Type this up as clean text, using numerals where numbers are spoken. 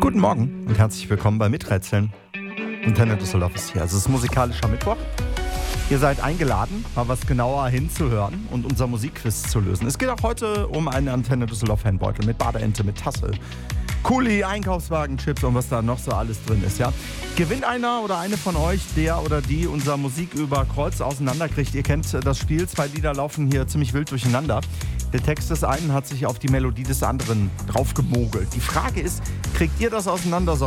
Guten Morgen und herzlich willkommen bei Miträtseln. Antenne Düsseldorf ist hier. Es ist musikalischer Mittwoch. Ihr seid eingeladen, mal was genauer hinzuhören und unser Musikquiz zu lösen. Es geht auch heute um einen Antenne Düsseldorf Fanbeutel mit Badeente, mit Tasse, Kuli, Einkaufswagen, Chips und was da noch so alles drin ist, ja. Gewinnt einer oder eine von euch, der oder die unser Musik über Kreuz auseinanderkriegt. Ihr kennt das Spiel, 2 Lieder laufen hier ziemlich wild durcheinander. Der Text des einen hat sich auf die Melodie des anderen draufgemogelt. Die Frage ist, kriegt ihr das auseinander,